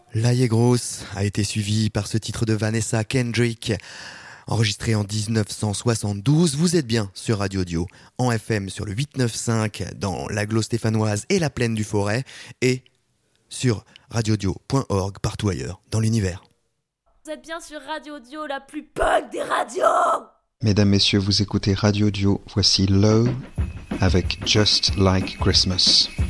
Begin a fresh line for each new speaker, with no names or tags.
La Grosse a été suivi par ce titre de Vanessa Kendrick, enregistré en 1972. Vous êtes bien sur Radio Dio, en FM sur le 895 dans l'agglo stéphanoise et la plaine du Forêt, et sur radiodio.org partout ailleurs dans l'univers.
Vous êtes bien sur Radio Dio, la plus punk des radios.
Mesdames, messieurs, vous écoutez Radio Dio, voici Low avec Just Like Christmas.